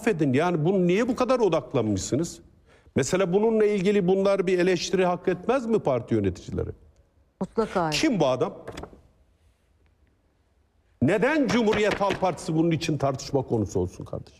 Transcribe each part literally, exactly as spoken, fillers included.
affedin yani bunu niye bu kadar odaklanmışsınız? Mesela bununla ilgili bunlar bir eleştiri hak etmez mi parti yöneticileri? Mutlaka. Kim bu adam? Neden Cumhuriyet Halk Partisi bunun için tartışma konusu olsun kardeşim?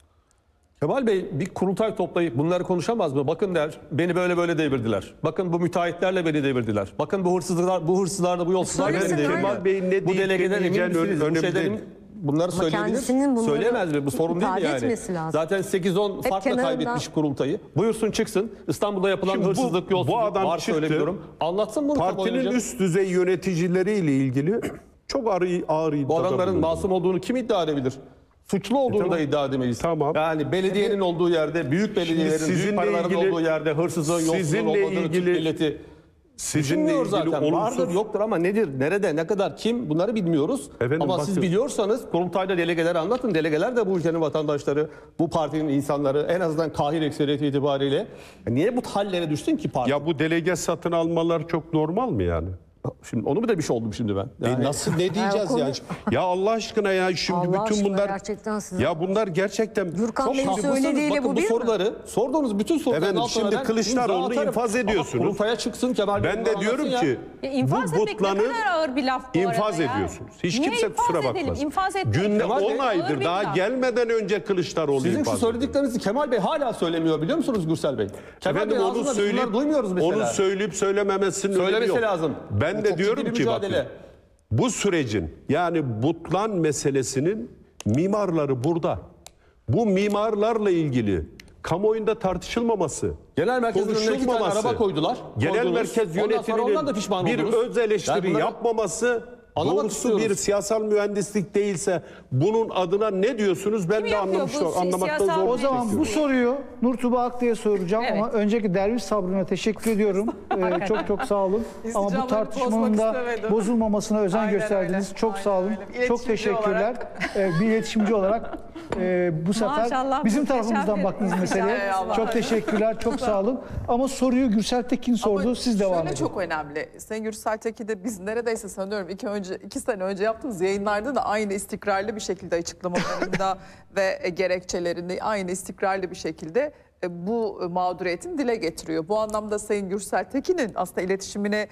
Kemal Bey bir kurultay toplayıp bunları konuşamaz mı? Bakın der, beni böyle böyle devirdiler. Bakın bu müteahhitlerle beni devirdiler. Bakın bu hırsızlar, bu hırsızlarla bu yolsuzlarla beni devirdiler. Kemal Bey'in ne bu deyip delegeler emin demeyeceğin misiniz? Bu önemli şeylerin değil. bunları söyleyebilir. Söyleyemez mi? Bu sorun değil mi ifade yani? etmesi lazım. Zaten sekiz on farkla kenarında- kaybetmiş kurultayı. Buyursun çıksın. İstanbul'da yapılan Şimdi bu- hırsızlık, bu yolsuzluk adam var çıktı. söylemiyorum. Anlatsın bunu Partinin kamuoyunca. üst düzey yöneticileriyle ilgili çok ağır, ağır iddiada Bu adamların bulundu. masum olduğunu kim iddia edebilir? Suçlu olduğunu E, tamam. da iddia edemeyiz. Tamam. Yani belediyenin olduğu yerde, büyük belediyelerin, sizinle büyük paraların ilgili- olduğu yerde hırsızlığın, yoksulluğun sizinle olmadığını ilgili- Türk milleti Sizinle bilmiyor ilgili zaten. olumsuz... Vardır yoktur ama nedir, nerede, ne kadar, kim bunları bilmiyoruz. Efendim, ama bakın- siz biliyorsanız kurultayda delegeler anlatın. Delegeler de bu ülkenin vatandaşları, bu partinin insanları en azından kahir ekseriyeti itibariyle. E niye bu hallere düştün ki parti? Ya bu delege satın almalar çok normal mi yani? Şimdi onu bir de bir şey oldum şimdi ben. E Yani nasıl ne diyeceğiz konu- yani? Ya Allah aşkına ya şimdi Allah bütün aşkına bunlar gerçekten size- ya bunlar gerçekten Gürkan Bey'in Çok- söylediğiyle bakın bu bu bir mi? soruları sorduğunuz bütün soruların Efendim, altına şimdi ben Kılıçdaroğlu'nu imza atarım. infaz Ama ediyorsunuz. kurultaya çıksın Kemal Bey. Ben bunları de diyorum anlatsın ya. ki Ya infaz bu etmek ne butlanı kadar ağır bir laf bu infaz arada ya. ediyorsunuz. Hiç Niye kimse infaz kusura edelim? bakmasın. İnfaz etmek Günde Kemal Bey, on ağır aydır bir daha laf. gelmeden önce Kılıçdaroğlu Sizin şu infaz ediyor. söylediklerinizi Kemal Bey hala söylemiyor biliyor musunuz Gürsel Bey? Kemal Efendim Bey'in onu ağzından biz söyleyip bunları duymuyoruz mesela. onu söyleyip söylememesinin önemi Söylemesi yok. lazım. Ben Bu de çok diyorum ciddi bir ki mücadele. bakın bu sürecin yani butlan meselesinin mimarları burada. Bu mimarlarla ilgili kamuoyunda tartışılmaması, Genel merkezin önüne iki tane konuşulmaması, araba koydular. Genel Koydunuz. merkez Ondan sonra ondan da yönetiminin pişman bir oldunuz. öz eleştiri Yani bunları yapmaması anlamak doğrusu istiyoruz. bir siyasal mühendislik değilse bunun adına ne diyorsunuz ben Kim de yapıyor anlamış bu si- anlamakta siyasal zor. O zaman bu soruyu Nurtuba Aklı'ya soracağım Evet. ama önceki derviş sabrına teşekkür ediyorum. Ee, çok çok sağ olun. Ama bu İsticamları tartışmanın bozmak da istemedim. bozulmamasına özen Aynen gösterdiniz. öyle. Çok Aynen sağ olun. öyle. Çok İletişimci teşekkürler. olarak. Ee, bir iletişimci olarak e, bu sefer Maşallah, bizim muhteşem tarafımızdan bir- baktınız meseleye. Eyvallah. Çok teşekkürler. Çok sağ olun. Ama soruyu Gürsel Tekin sordu. Ama Siz devam şöyle edin. çok önemli. Sayın Gürsel Tekin'de biz neredeyse sanıyorum iki, önce, iki sene önce yaptığımız yayınlarda da aynı istikrarlı bir şekilde açıklamalarında ve gerekçelerinde aynı istikrarlı bir şekilde e, bu mağduriyetin dile getiriyor. Bu anlamda Sayın Gürsel Tekin'in aslında iletişimini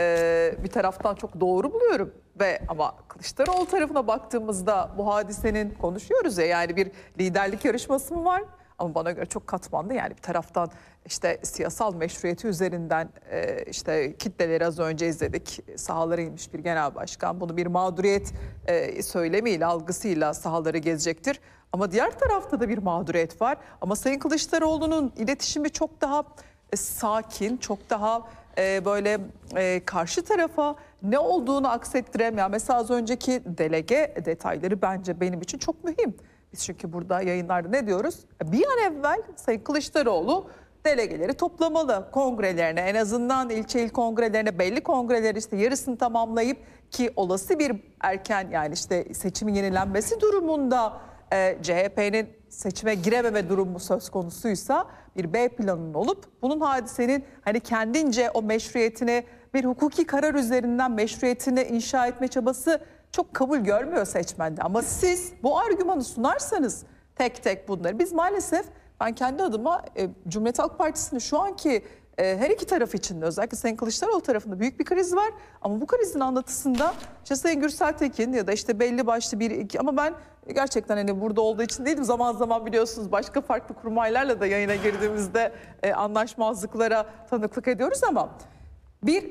e, bir taraftan çok doğru buluyorum. Ve ama Kılıçdaroğlu tarafına baktığımızda bu hadisenin konuşuyoruz ya yani bir liderlik yarışması mı var? Ama bana göre çok katmanlı yani bir taraftan işte siyasal meşruiyeti üzerinden e, işte kitleleri az önce izledik. Sahalara inmiş bir genel başkan bunu bir mağduriyet e, söylemiyle algısıyla sahaları gezecektir. Ama diğer tarafta da bir mağduriyet var. Ama Sayın Kılıçdaroğlu'nun iletişimi çok daha e, sakin, çok daha e, böyle e, karşı tarafa ne olduğunu aksettiremeyen. Mesela az önceki delege detayları bence benim için çok mühim. Biz çünkü burada yayınlarda ne diyoruz? Bir an evvel Sayın Kılıçdaroğlu delegeleri toplamalı. Kongrelerine en azından ilçe il kongrelerine belli kongreleri işte yarısını tamamlayıp ki olası bir erken yani işte seçimin yenilenmesi durumunda e, C H P'nin seçime girememe durumu söz konusuysa bir B planının olup bunun hadisenin hani kendince o meşruiyetini bir hukuki karar üzerinden meşruiyetini inşa etme çabası çok kabul görmüyor seçmende. Ama siz bu argümanı sunarsanız tek tek bunları biz maalesef ben kendi adıma e, Cumhuriyet Halk Partisi'nin şu anki e, her iki taraf için de özellikle Sayın Kılıçdaroğlu tarafında büyük bir kriz var. Ama bu krizin anlatısında işte Sayın Gürsel Tekin ya da işte belli başlı bir iki ama ben gerçekten hani burada olduğu için değilim. Zaman zaman biliyorsunuz başka farklı kurmaylarla da yayına girdiğimizde e, anlaşmazlıklara tanıklık ediyoruz ama bir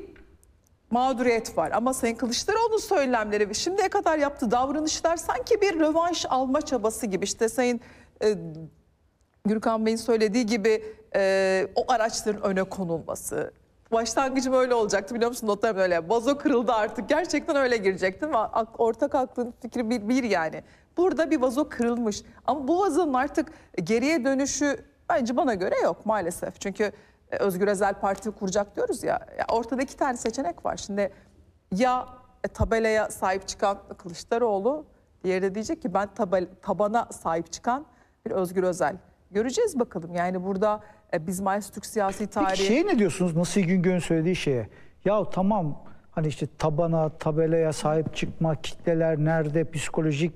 mağduriyet var. Ama Sayın Kılıçdaroğlu'nun söylemleri ve şimdiye kadar yaptığı davranışlar sanki bir rövanş alma çabası gibi. İşte Sayın e, Gürkan Bey'in söylediği gibi e, o araçların öne konulması. Başlangıcım öyle olacaktı biliyor musun? Notlarım öyle. Vazo kırıldı artık. Gerçekten öyle girecektim. Ortak aklın fikri bir, bir yani. Burada bir vazo kırılmış. Ama bu vazonun artık geriye dönüşü bence bana göre yok maalesef. Çünkü Özgür Özel Parti kuracak diyoruz ya, ya ortada iki tane seçenek var. Şimdi ya e, tabelaya sahip çıkan Kılıçdaroğlu, diğeri de diyecek ki ben tabel, tabana sahip çıkan bir Özgür Özel. Göreceğiz bakalım. Yani burada e, biz maalesef Türk siyasi tarihi... Peki şey ne diyorsunuz Nasıl Güngör'ün söylediği şeye? Ya tamam hani işte tabana, tabelaya sahip çıkma, kitleler nerede, psikolojik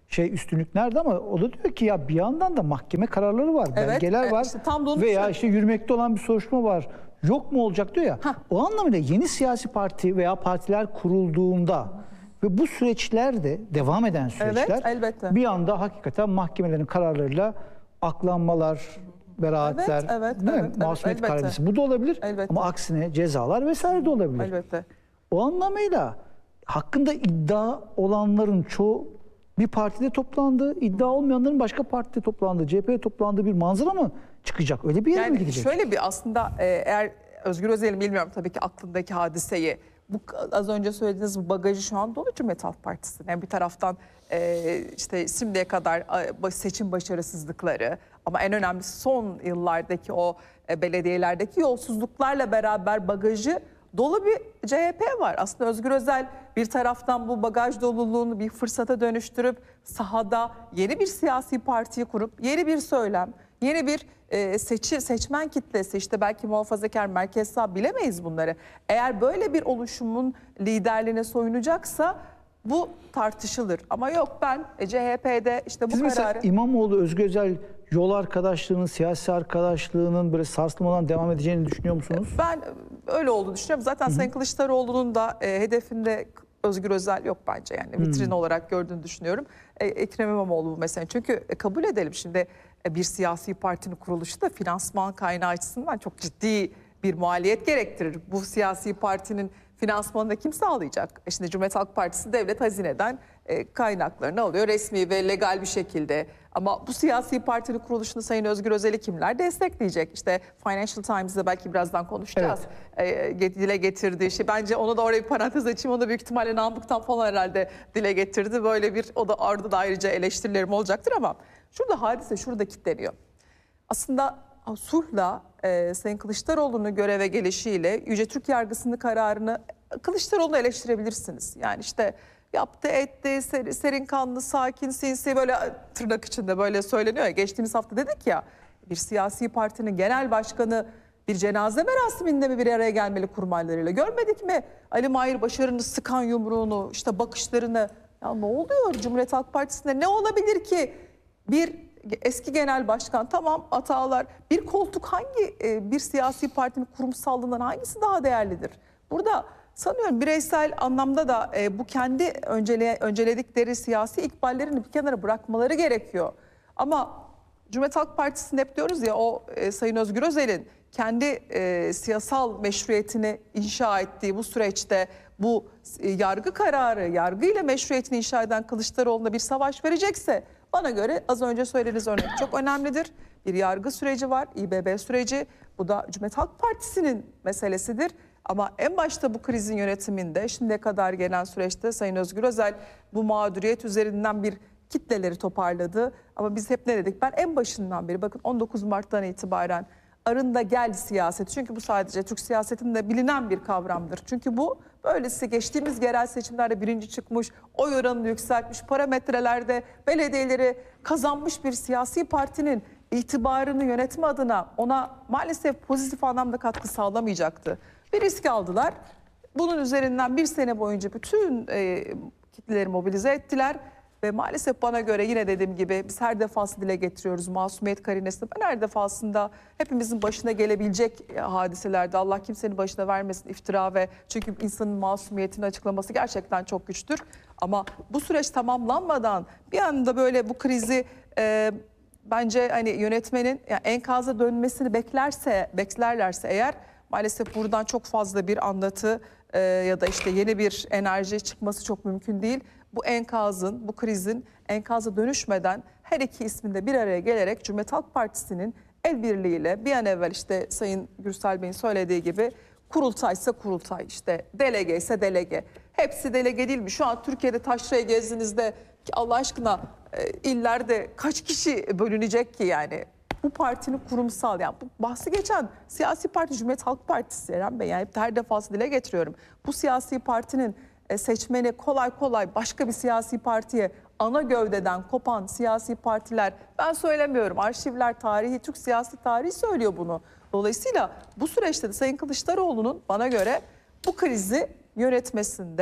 şey üstünlük nerede ama o da diyor ki ya bir yandan da mahkeme kararları var, Evet, belgeler evet, var işte tam da onu veya düşünüyorum. işte yürümekte olan bir soruşturma var. Yok mu olacak diyor ya. Hah. O anlamıyla yeni siyasi parti veya partiler kurulduğunda ve bu süreçler de devam eden süreçler Evet, elbette. bir anda hakikaten mahkemelerin kararlarıyla aklanmalar, beraatler, Evet, evet, değil mi? evet, Masumiyet evet, elbette. kararı. Bu da olabilir Elbette. ama aksine cezalar vesaire de olabilir. Elbette. O anlamıyla hakkında iddia olanların çoğu bir partide toplandı, iddia olmayanların başka partide toplandığı, C H P'de toplandığı bir manzara mı çıkacak? Öyle bir yere mi Yani gidecek? şöyle bir aslında e, eğer Özgür Özel'in bilmiyorum tabii ki aklındaki hadiseyi, bu az önce söylediğiniz bu bagajı şu an dolu Cumhuriyet Halk Partisi'nin. Yani bir taraftan e, işte şimdiye kadar e, seçim başarısızlıkları ama en önemlisi son yıllardaki o e, belediyelerdeki yolsuzluklarla beraber bagajı dolu bir C H P var. Aslında Özgür Özel bir taraftan bu bagaj doluluğunu bir fırsata dönüştürüp sahada yeni bir siyasi partiyi kurup yeni bir söylem, yeni bir e, seçi, seçmen kitlesi, işte belki muhafazakar, merkez sağ, bilemeyiz bunları. Eğer böyle bir oluşumun liderliğine soyunacaksa bu tartışılır. Ama yok, ben e, C H P'de işte bu Siz mesela kararı... İmamoğlu, Özgür Özel yol arkadaşlığının, siyasi arkadaşlığının böyle sarsılmadan devam edeceğini düşünüyor musunuz? Ben öyle olduğunu düşünüyorum. Zaten Sayın Kılıçdaroğlu'nun da e, hedefinde Özgür Özel yok bence, yani vitrin olarak gördüğünü düşünüyorum. E, Ekrem İmamoğlu bu mesele. Çünkü e, kabul edelim şimdi e, bir siyasi partinin kuruluşu da finansman kaynağı açısından çok ciddi bir maliyet gerektirir. Bu siyasi partinin finansmanını da kim sağlayacak? E şimdi Cumhuriyet Halk Partisi devlet hazineden e, kaynaklarını alıyor resmi ve legal bir şekilde. Ama bu siyasi partinin kuruluşunu Sayın Özgür Özel'i kimler destekleyecek? İşte Financial Times'da belki birazdan konuşacağız. E, dile getirdiği şey. Bence onu da oraya bir parantez açayım. Onu da büyük ihtimalle Namık'tan falan herhalde dile getirdi. Böyle bir, o da ardı da ayrıca eleştirilerim olacaktır ama şurada hadise şurada kilitleniyor. Aslında sulhla e, Sayın Kılıçdaroğlu'nun göreve gelişiyle Yüce Türk Yargısı'nın kararını Kılıçdaroğlu'nu eleştirebilirsiniz. Yani işte yaptı etti, ser, serin kanlı, sakin, sinsi, böyle tırnak içinde böyle söyleniyor ya. Geçtiğimiz hafta dedik ya, bir siyasi partinin genel başkanı bir cenaze merasiminde mi bir araya gelmeli kurmaylarıyla? Görmedik mi Ali Mahir Başarı'nın sıkan yumruğunu, işte bakışlarını? Ya ne oluyor Cumhuriyet Halk Partisi'nde? Ne olabilir ki bir eski genel başkan, tamam hatalar, bir koltuk hangi e, bir siyasi partinin kurumsallığından hangisi daha değerlidir? Burada sanıyorum bireysel anlamda da e, bu kendi öncele, önceledikleri siyasi ikballerini bir kenara bırakmaları gerekiyor. Ama Cumhuriyet Halk Partisi'nde hep diyoruz ya, o e, Sayın Özgür Özel'in kendi e, siyasal meşruiyetini inşa ettiği bu süreçte bu e, yargı kararı, yargıyla meşruiyetini inşa eden Kılıçdaroğlu'na bir savaş verecekse, bana göre az önce söylediğiniz örnek çok önemlidir. Bir yargı süreci var, İ B B süreci. Bu da Cumhuriyet Halk Partisi'nin meselesidir. Ama en başta bu krizin yönetiminde, şimdiye kadar gelen süreçte Sayın Özgür Özel bu mağduriyet üzerinden bir kitleleri toparladı. Ama biz hep ne dedik? Ben en başından beri, bakın on dokuz Mart'tan itibaren arında gel siyaseti. Çünkü bu sadece Türk siyasetinde bilinen bir kavramdır. Çünkü bu böylesi geçtiğimiz yerel seçimlerde birinci çıkmış, oy oranını yükseltmiş, parametrelerde belediyeleri kazanmış bir siyasi partinin itibarını yönetme adına ona maalesef pozitif anlamda katkı sağlamayacaktı. Bir risk aldılar. Bunun üzerinden bir sene boyunca bütün e, kitleleri mobilize ettiler. Ve maalesef bana göre, yine dediğim gibi, biz her defasında dile getiriyoruz masumiyet karinesini. Ben her defasında hepimizin başına gelebilecek hadiselerde, Allah kimsenin başına vermesin iftira, ve çünkü insanın masumiyetini açıklaması gerçekten çok güçtür. Ama bu süreç tamamlanmadan bir anda böyle bu krizi e, bence hani yönetmenin yani enkaza dönmesini beklerse, beklerlerse eğer, maalesef buradan çok fazla bir anlatı e, ya da işte yeni bir enerji çıkması çok mümkün değil. Bu enkazın, bu krizin enkaza dönüşmeden her iki isminde bir araya gelerek Cumhuriyet Halk Partisi'nin el birliğiyle bir an evvel, işte Sayın Gürsel Bey'in söylediği gibi, kurultaysa kurultay, işte delege ise delege. Hepsi delege değil mi? Şu an Türkiye'de taşraya gezdiğinizde Allah aşkına e, illerde kaç kişi bölünecek ki yani? Bu partinin kurumsal, yani bu bahsi geçen siyasi parti Cumhuriyet Halk Partisi Eren Bey, yani hep her defası dile getiriyorum. Bu siyasi partinin seçmeni kolay kolay başka bir siyasi partiye, ana gövdeden kopan siyasi partiler, ben söylemiyorum, arşivler, tarihi, Türk siyasi tarihi söylüyor bunu. Dolayısıyla bu süreçte de Sayın Kılıçdaroğlu'nun bana göre bu krizi yönetmesinde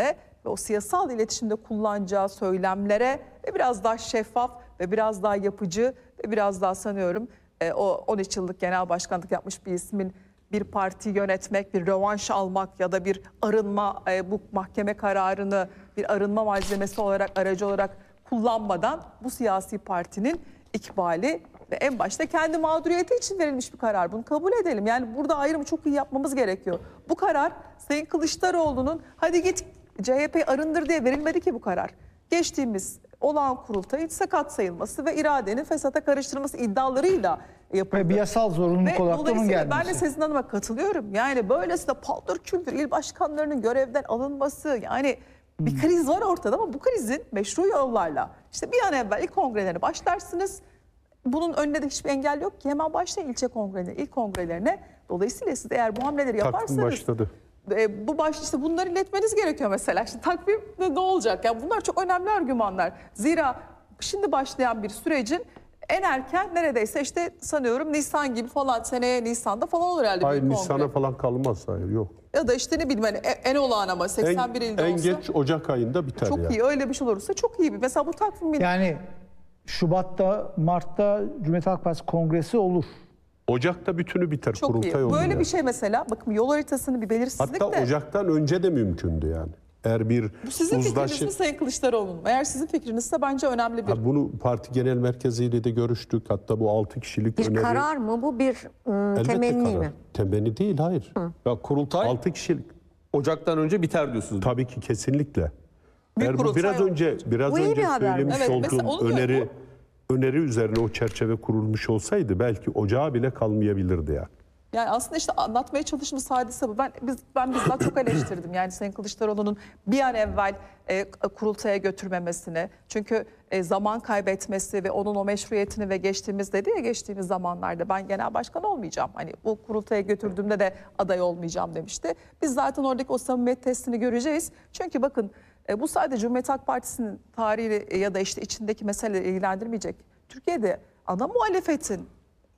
ve o siyasal iletişimde kullanacağı söylemlere ve biraz daha şeffaf ve biraz daha yapıcı ve biraz daha sanıyorum e, o on üç yıllık genel başkanlık yapmış bir ismin bir parti yönetmek, bir rövanş almak ya da bir arınma, e, bu mahkeme kararını bir arınma malzemesi olarak, aracı olarak kullanmadan bu siyasi partinin ikbali ve en başta kendi mağduriyeti için verilmiş bir karar. Bunu kabul edelim. Yani burada ayrımı çok iyi yapmamız gerekiyor. Bu karar Sayın Kılıçdaroğlu'nun hadi git C H P'yi arındır diye verilmedi ki bu karar. Geçtiğimiz olağan kurultayın sakat sayılması ve iradenin fesata karıştırılması iddialarıyla yapıldı. Ve bir yasal zorunluluk Ve olarak da onun dolayısıyla gelmesi. ben de Sezin Hanım'a katılıyorum. Yani böylesine paldır küldür il başkanlarının görevden alınması, yani bir kriz var ortada ama bu krizin meşru yollarla işte bir an evvel ilk kongrelerine başlarsınız. Bunun önüne de hiçbir engel yok ki, hemen başlayın ilçe kongrelerine, ilk kongrelerine. Dolayısıyla siz eğer bu hamleleri Takvim yaparsanız başladı. e, bu baş işte bunları iletmeniz gerekiyor mesela. Şimdi takvim ne, ne olacak? Yani bunlar çok önemli argümanlar. Zira şimdi başlayan bir sürecin en erken neredeyse işte sanıyorum Nisan gibi falan, seneye Nisan'da falan olur herhalde. Hayır, büyük kongre. Nisan'a falan kalmaz, hayır, yok. Ya da işte ne bileyim hani en en olağan ama seksen bir En, ilde en olsa geç Ocak ayında biter çok yani. iyi. Öyle bir şey olursa çok iyi. Mesela bu takvimin Yani Şubat'ta, Mart'ta Cumhuriyet Halk Partisi kongresi olur. Ocak'ta bütünü biter, çok kurultay iyi. olur Böyle yani. bir şey mesela, bakın yol haritasını bir belirsizlik Hatta de. Ocak'tan önce de mümkündü yani. Eğer bir Bu sizin fikriniz uzlaşı... mi Sayın Kılıçdaroğlu'nun? Eğer sizin fikrinizse bence önemli bir. Ha, bunu parti genel merkeziyle de görüştük. Hatta bu altı kişilik Bir öneri... karar mı bu, bir ım, Elbette temenni karar. mi? Temenni değil, hayır. Ya kurultay altı kişilik. Ocak'tan önce biter diyorsunuz. Tabii ki, kesinlikle. Bir Eğer bu kurultay biraz olacak. önce biraz Bu iyi önce bir haber mi? söylemiş Evet, mesela olduğum onu diyorum, öneri öneri üzerine o çerçeve kurulmuş olsaydı belki ocağa bile kalmayabilirdi yani. Yani aslında işte anlatmaya çalıştığımız hadise bu. Ben biz ben bizzat çok eleştirdim. Yani Sayın Kılıçdaroğlu'nun bir an evvel e, kurultaya götürmemesini. Çünkü e, zaman kaybetmesi ve onun o meşruiyetini ve geçtiğimiz dedi ya geçtiğimiz zamanlarda ben genel başkan olmayacağım. Hani bu kurultaya götürdüğümde de aday olmayacağım demişti. Biz zaten oradaki o samimiyet testini göreceğiz. Çünkü bakın e, bu sadece Cumhuriyet Halk Partisi'nin tarihi ya da işte içindeki meseleleri ilgilendirmeyecek. Türkiye'de ana muhalefetin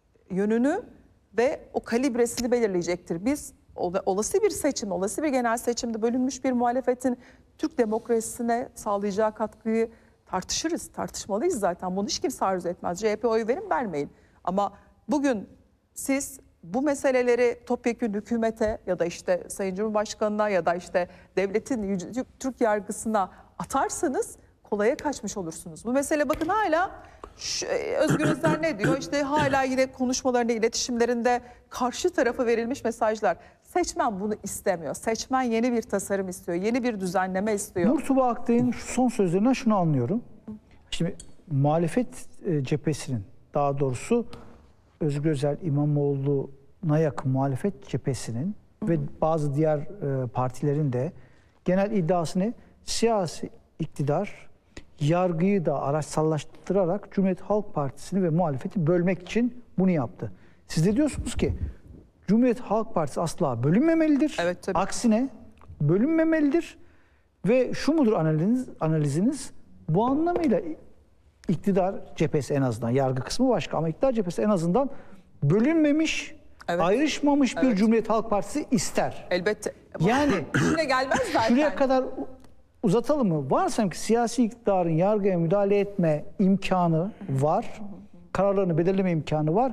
yönünü ve o kalibresini belirleyecektir. Biz olası bir seçim, olası bir genel seçimde bölünmüş bir muhalefetin Türk demokrasisine sağlayacağı katkıyı tartışırız, tartışmalıyız zaten. Bunu hiç kimse arzu etmez. C H P oy verin, vermeyin. Ama bugün siz bu meseleleri topyekün hükümete ya da işte Sayın Cumhurbaşkanı'na ya da işte devletin yüce- Türk yargısına atarsanız kolaya kaçmış olursunuz. Bu mesele bakın hala şu, Özgür Özel ne diyor? İşte hala yine konuşmalarında, iletişimlerinde karşı tarafa verilmiş mesajlar. Seçmen bunu istemiyor. Seçmen yeni bir tasarım istiyor, yeni bir düzenleme istiyor. Nurtuba Aktay'ın şu son sözlerinden şunu anlıyorum. Şimdi muhalefet e, cephesinin, daha doğrusu Özgür Özel, İmamoğlu'na yakın muhalefet cephesinin ve bazı diğer e, partilerin de genel iddiası ne? Siyasi iktidar yargıyı da araçsallaştırarak Cumhuriyet Halk Partisi'ni ve muhalefeti bölmek için bunu yaptı. Siz de diyorsunuz ki Cumhuriyet Halk Partisi asla bölünmemelidir. Evet, tabii. Aksine bölünmemelidir. Ve şu mudur analiziniz, analiziniz? Bu anlamıyla iktidar cephesi, en azından yargı kısmı başka ama iktidar cephesi en azından bölünmemiş, Evet. ayrışmamış bir Evet. Cumhuriyet Halk Partisi ister. Elbette. Yani İşine gelmez zaten. şuraya kadar uzatalım mı? Varsam ki siyasi iktidarın yargıya müdahale etme imkanı var. Kararlarını belirleme imkanı var.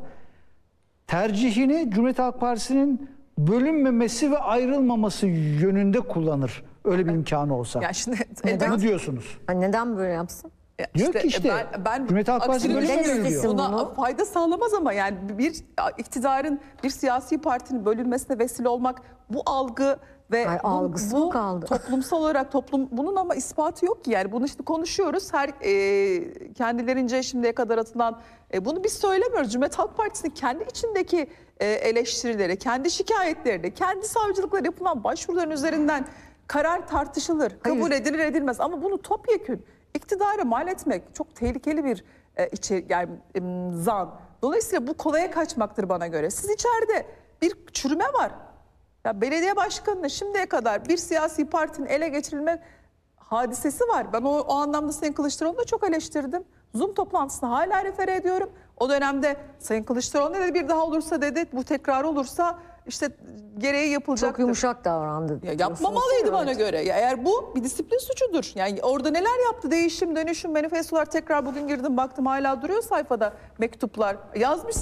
Tercihini Cumhuriyet Halk Partisi'nin bölünmemesi ve ayrılmaması yönünde kullanır. Öyle bir imkanı olsa. Ya şimdi Neden? Bunu diyorsunuz. Ha, neden böyle yapsın? Ya Diyor ki işte, ben, ben Cumhuriyet Halk Partisi aksine böyle düşünüyorum. söylüyor diyor. Buna bunu. fayda sağlamaz ama yani bir iktidarın bir siyasi partinin bölünmesine vesile olmak, bu algı ve Ay, bu, algısı bu mı kaldı? toplumsal olarak toplum bunun ama ispatı yok ki. Yani bunu işte konuşuyoruz. Her e, kendilerince şimdiye kadar atılan e, bunu biz söylemiyoruz. Cumhuriyet Halk Partisi'nin kendi içindeki e, eleştirileri, kendi şikayetleri, kendi savcılıklara yapılan başvuruların üzerinden karar tartışılır, kabul Hayır. edilir edilmez ama bunu topyekün iktidara mal etmek çok tehlikeli bir e, içe, yani, e, zan. Dolayısıyla bu kolaya kaçmaktır bana göre. Siz içeride bir çürüme var. Ya belediye başkanına şimdiye kadar bir siyasi partinin ele geçirilme hadisesi var. Ben o, o anlamda Sayın Kılıçdaroğlu'nu da çok eleştirdim. Zoom toplantısına hala refere ediyorum. O dönemde Sayın Kılıçdaroğlu ne dedi, bir daha olursa dedi, bu tekrar olursa işte gereği yapılacaktır. Çok yumuşak davrandı. Ya diyorsunuz. yapmamalıydı bana Evet. göre. Ya eğer bu bir disiplin suçudur. Yani orada neler yaptı? Değişim, dönüşüm, manifestolar tekrar bugün girdim baktım hala duruyor sayfada mektuplar. Yazmış